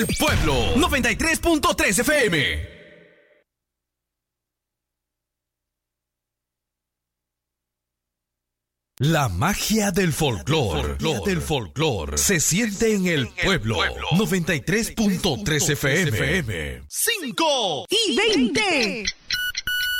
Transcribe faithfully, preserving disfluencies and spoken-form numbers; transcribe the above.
Pueblo noventa y tres punto tres F M. La magia del folclore, del folclore, se siente en el pueblo. noventa y tres punto tres F M. cinco y veinte.